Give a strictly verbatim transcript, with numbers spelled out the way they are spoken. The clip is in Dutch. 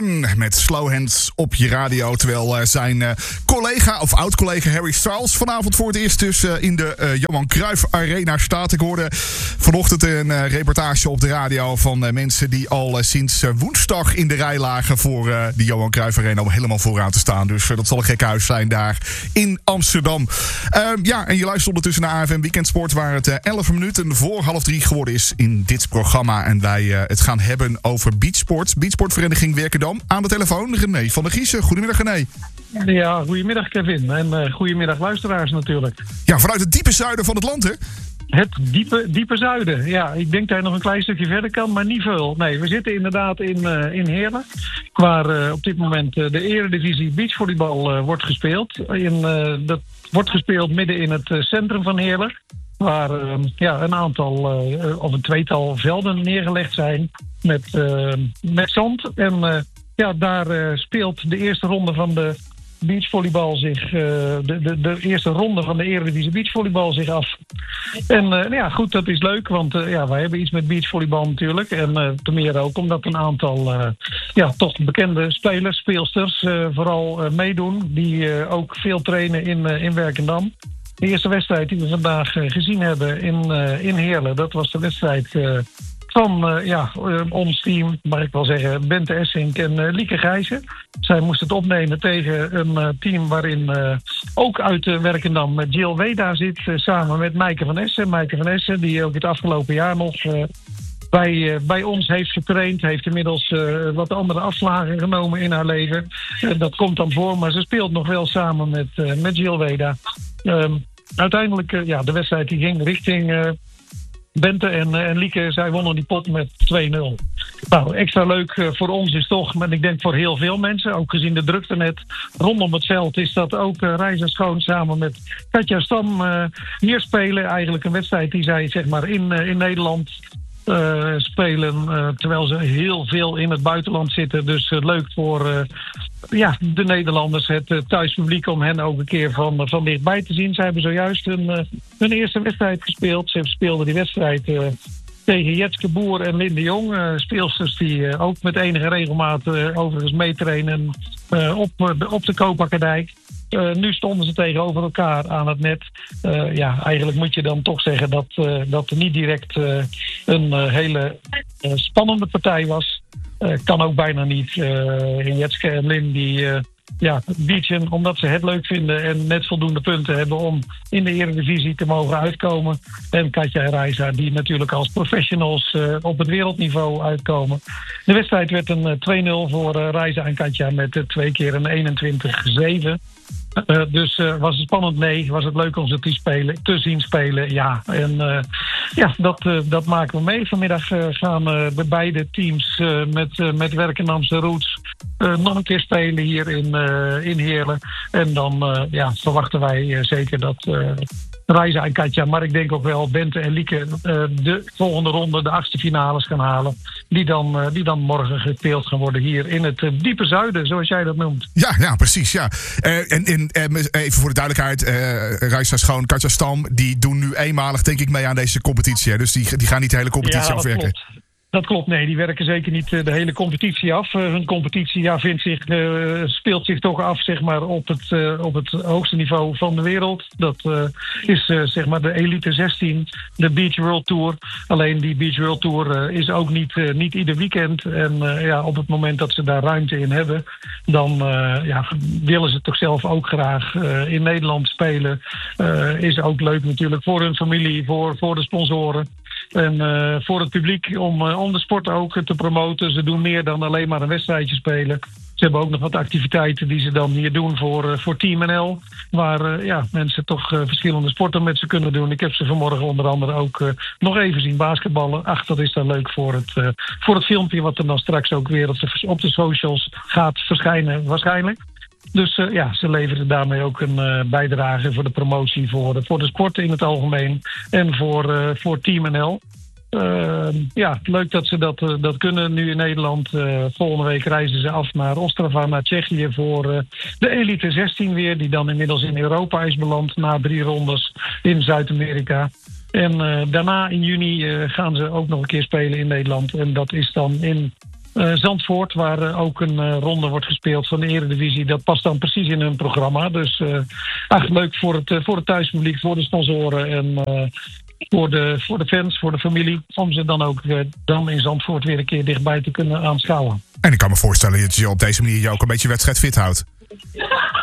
One met Slow Hands op je radio. Terwijl uh, zijn uh, collega of oud-collega Harry Styles vanavond voor het eerst dus uh, in de uh, Johan Cruijff Arena staat. Ik hoorde vanochtend een uh, reportage op de radio van uh, mensen die al uh, sinds uh, woensdag in de rij lagen voor uh, de Johan Cruijff Arena om helemaal vooraan te staan. Dus uh, dat zal een gek huis zijn daar in Amsterdam. Uh, ja, en je luistert ondertussen naar A F M Weekendsport, waar het uh, elf minuten voor half drie geworden is in dit programma. En wij uh, het gaan hebben over beachsport. Beachsportvereniging Werkendam. Aan de telefoon René van der Giezen. Goedemiddag René. Ja, goedemiddag Kevin. En uh, goedemiddag luisteraars natuurlijk. Ja, vanuit het diepe zuiden van het land, hè? Het diepe, diepe zuiden. Ja, ik denk dat hij nog een klein stukje verder kan, maar niet veel. Nee, we zitten inderdaad in, uh, in Heerlen, waar uh, op dit moment uh, de Eredivisie beachvolleybal uh, wordt gespeeld. In, uh, dat wordt gespeeld midden in het uh, centrum van Heerlen, waar uh, ja, een aantal uh, of een tweetal velden neergelegd zijn met, uh, met zand. En uh, ja, daar uh, speelt de eerste ronde van de beachvolleybal zich, uh, de, de, de eerste ronde van de Eredivisie beachvolleybal zich af. En uh, nou ja, goed, dat is leuk, want uh, ja, wij hebben iets met beachvolleybal natuurlijk. En uh, te meer ook omdat een aantal uh, ja, toch bekende spelers, speelsters, uh, vooral uh, meedoen, die uh, ook veel trainen in, uh, in Werkendam. De eerste wedstrijd die we vandaag uh, gezien hebben in, uh, in Heerlen, dat was de wedstrijd Uh, van uh, ja, uh, ons team, mag ik wel zeggen, Bente Essink en uh, Lieke Gijzen. Zij moesten het opnemen tegen een uh, team waarin uh, ook uit uh, Werkendam met Jill Weda zit, uh, samen met Meike van Essen. Meike van Essen, die ook het afgelopen jaar nog uh, bij, uh, bij ons heeft getraind. Heeft inmiddels uh, wat andere afslagen genomen in haar leven. Uh, dat komt dan voor, maar ze speelt nog wel samen met, uh, met Jill Weda. Um, uiteindelijk, uh, ja, de wedstrijd die ging richting Uh, Bente en, en Lieke, zij wonnen die pot met twee nul. Nou, extra leuk uh, voor ons is toch, maar ik denk voor heel veel mensen, ook gezien de drukte net rondom het veld, is dat ook uh, Reisa Schoon samen met Katja Stam uh, hier spelen. Eigenlijk een wedstrijd die zij zeg maar in, uh, in Nederland uh, spelen, uh, terwijl ze heel veel in het buitenland zitten. Dus uh, leuk voor uh, ja, de Nederlanders, het uh, thuispubliek, om hen ook een keer van, uh, van dichtbij te zien. Zij hebben zojuist hun, uh, hun eerste wedstrijd gespeeld. Ze speelden die wedstrijd uh, tegen Jetske Boer en Linde Jong. Uh, speelsters die uh, ook met enige regelmaat uh, overigens meetrainen uh, op, uh, op de Koopakkedijk. Uh, nu stonden ze tegenover elkaar aan het net. Uh, ja, eigenlijk moet je dan toch zeggen dat, uh, dat er niet direct uh, een uh, hele uh, spannende partij was. Uh, kan ook bijna niet. Uh, Jetske en Lin die uh, ja, beachen omdat ze het leuk vinden en net voldoende punten hebben om in de Eredivisie te mogen uitkomen. En Katja en Reisa die natuurlijk als professionals uh, op het wereldniveau uitkomen. De wedstrijd werd een uh, twee nul voor uh, Reisa en Katja met uh, twee keer een eenentwintig zeven. Uh, dus uh, was het spannend? Nee. Was het leuk om ze te spelen, te zien spelen? Ja. En uh, ja, dat, uh, dat maken we mee. Vanmiddag uh, gaan uh, de beide teams uh, met, uh, met Werkendamse Roots uh, nog een keer spelen hier in, uh, in Heerlen. En dan uh, ja, verwachten wij uh, zeker dat Uh, Reisa en Katja, maar ik denk ook wel Bente en Lieke uh, de volgende ronde, de achtste finales gaan halen. Die dan, uh, die dan morgen gespeeld gaan worden hier in het uh, diepe zuiden, zoals jij dat noemt. Ja, ja precies. Ja. Uh, en, en even voor de duidelijkheid, uh, Reisa Schoon, Katja Stam, die doen nu eenmalig denk ik mee aan deze competitie. Hè? Dus die, die gaan niet de hele competitie ja, afwerken. Klopt. Dat klopt, nee, die werken zeker niet de hele competitie af. Uh, hun competitie ja, vindt zich, uh, speelt zich toch af zeg maar, op, het, uh, op het hoogste niveau van de wereld. Dat uh, is uh, zeg maar de Elite zestien, de Beach World Tour. Alleen die Beach World Tour uh, is ook niet, uh, niet ieder weekend. En uh, ja, op het moment dat ze daar ruimte in hebben, dan uh, ja, willen ze toch zelf ook graag uh, in Nederland spelen. Uh, is ook leuk natuurlijk voor hun familie, voor, voor de sponsoren. En uh, voor het publiek om, uh, om de sport ook te promoten. Ze doen meer dan alleen maar een wedstrijdje spelen. Ze hebben ook nog wat activiteiten die ze dan hier doen voor, uh, voor Team N L. Waar uh, ja, mensen toch uh, verschillende sporten met ze kunnen doen. Ik heb ze vanmorgen onder andere ook uh, nog even zien basketballen. Ach, dat is dan leuk voor het, uh, voor het filmpje wat er dan straks ook weer op de, op de socials gaat verschijnen waarschijnlijk. Dus uh, ja, ze leveren daarmee ook een uh, bijdrage voor de promotie voor, uh, voor de sport in het algemeen en voor, uh, voor Team N L. Uh, ja, leuk dat ze dat, uh, dat kunnen nu in Nederland. Uh, volgende week reizen ze af naar Ostrava, naar Tsjechië voor uh, de Elite zestien weer. Die dan inmiddels in Europa is beland na drie rondes in Zuid-Amerika. En uh, daarna in juni uh, gaan ze ook nog een keer spelen in Nederland. En dat is dan in Uh, Zandvoort, waar uh, ook een uh, ronde wordt gespeeld van de Eredivisie. Dat past dan precies in hun programma. Dus uh, eigenlijk leuk voor het, uh, voor het thuispubliek, voor de sponsoren en uh, voor, de, voor de fans, voor de familie. Om ze dan ook uh, dan in Zandvoort weer een keer dichtbij te kunnen aanschouwen. En ik kan me voorstellen dat je op deze manier je ook een beetje wedstrijdfit houdt.